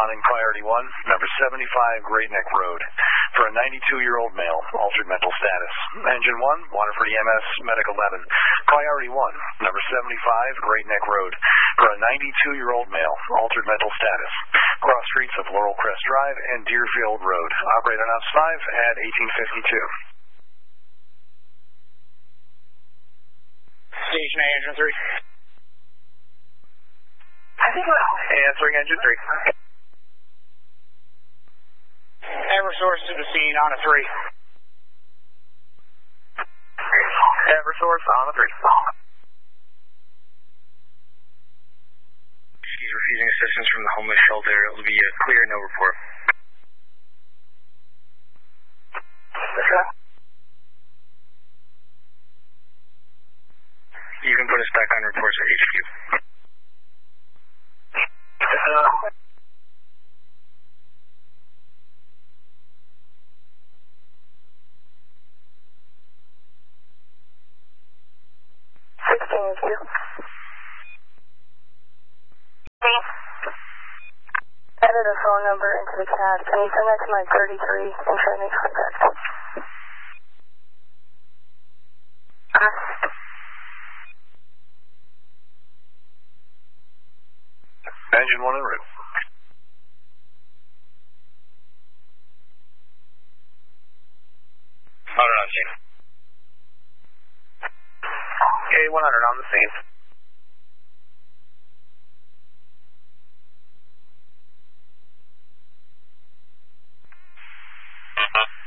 responding priority 1, number 75 Great Neck Road, for a 92-year-old male, altered mental status. Engine 1, Waterford EMS, Medical 11. Priority 1, number 75 Great Neck Road, for a 92-year-old male, altered mental status. Cross streets of Laurel Crest Drive and Deerfield Road. Operate on Ops 5 at 1852. Station A, Engine 3. Answering Engine 3. Eversource to the scene on a 3. Eversource on a 3. She's refusing assistance from the homeless shelter. It will be a clear no report. Okay. You can put us back on reports at HQ. Added a phone number into the CAD. Can you send that to my 33 and try to make contact? Engine 1 en route. On and on, scene. A100 on the scene.